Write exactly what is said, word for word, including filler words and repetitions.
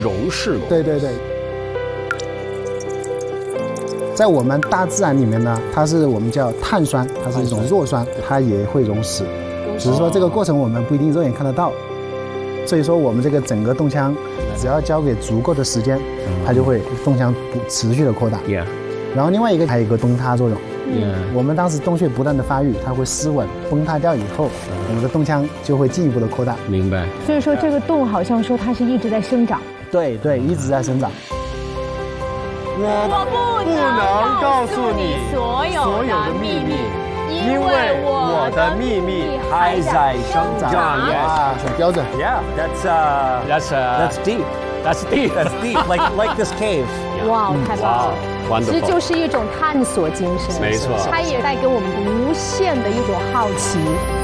溶释过。 对对对。在我们大自然里面呢，它是我们叫碳酸，它是一种弱酸，它也会溶蚀，只是说这个过程我们不一定肉眼看得到。所以说我们这个整个洞腔，只要交给足够的时间，它就会洞腔持续的扩大。 Yeah. 然后另外一个还有一个崩塌作用。 Yeah. 我们当时洞穴不断的发育，它会失稳崩塌掉以后，我们的洞腔就会进一步的扩大。 明白。 所以说这个洞好像说它是一直在生长。 对对，一直在生长。 我不能告诉你所有的秘密，因为我的秘密还在生长。 哇，很标准。 Yeah, that's uh, That's uh, that's deep. That's deep. That's deep. Like like this cave. 哇，太棒了！ Wonderful. 其实就是一种探索精神， 没错， 它也带给我们无限的一种好奇。